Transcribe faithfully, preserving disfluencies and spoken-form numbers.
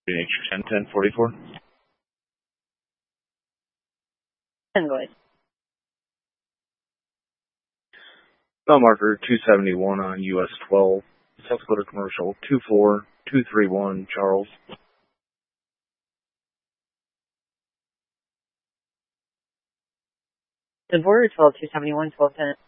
ten ten forty-four. ten, go ahead. Bell marker two seventy-one on U S twelve, South Dakota Commercial two four two three one, Charles. The border twelve two seventy-one, twelve ten.